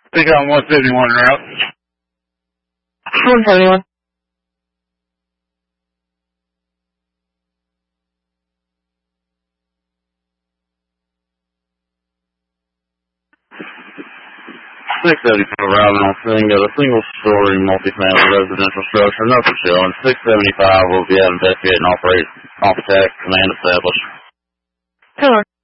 Think on 171 route. 171. Arriving on scene, got a single-story multi-family residential structure, no for sale, and 675 will be out investigating operate off attack, command established. 10